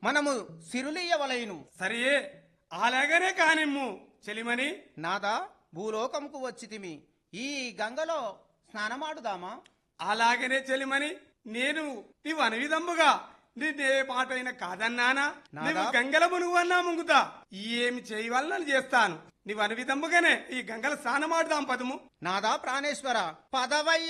మనము సిరులియ్యవలయును. సరే అలాగనే కానిమ్ము చెలిమని. నాదా, భూలోకంకు వచ్చితిమి, ఈ గంగలో స్నానమాడుదామా? అలాగనే చెలిమని. నేను నీవు అనవిధంబుగా నిన్నే పాటైన కాదన్నానా? నువ్వు గంగల మునుగు అన్నా ముంగుతా. ఏమి చేయవలన చేస్తాను. నీవు అనవిధంబుగానే ఈ గంగల స్నానమాడుదాం పదము. నాదా ప్రాణేశ్వర, పదవయ్య.